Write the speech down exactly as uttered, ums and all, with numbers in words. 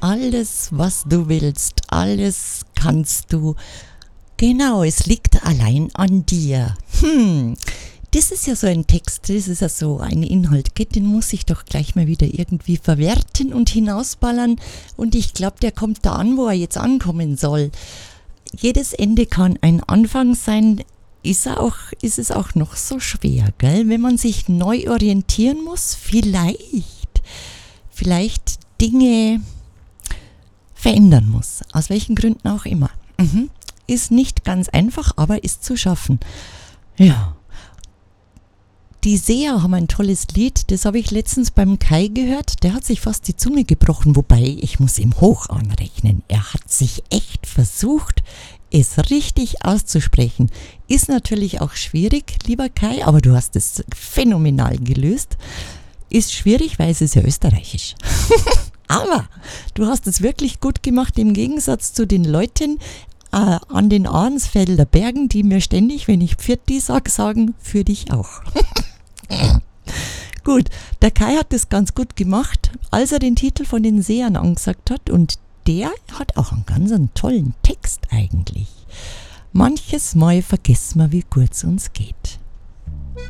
alles, was du willst, alles kannst du. Genau, es liegt allein an dir. Hm, das ist ja so ein Text, das ist ja so ein Inhalt, den muss ich doch gleich mal wieder irgendwie verwerten und hinausballern. Und ich glaube, der kommt da an, wo er jetzt ankommen soll. Jedes Ende kann ein Anfang sein. Ist, er auch, ist es auch noch so schwer, gell? Wenn man sich neu orientieren muss, vielleicht, vielleicht Dinge verändern muss, aus welchen Gründen auch immer. Mhm. Ist nicht ganz einfach, aber ist zu schaffen. Ja. Die Seher haben ein tolles Lied, das habe ich letztens beim Kai gehört, der hat sich fast die Zunge gebrochen, wobei ich muss ihm hoch anrechnen. Er hat sich echt versucht, es richtig auszusprechen. Ist natürlich auch schwierig, lieber Kai, aber du hast es phänomenal gelöst. Ist schwierig, weil es ist ja österreichisch. Aber du hast es wirklich gut gemacht, im Gegensatz zu den Leuten äh, an den Arnsfelder Bergen, die mir ständig, wenn ich Pfirti sag, sagen, für dich auch. Gut, der Kai hat das ganz gut gemacht, als er den Titel von den Sehern angesagt hat, und der hat auch einen ganz einen tollen Text eigentlich. Manches Mal vergessen wir, wie gut es uns geht.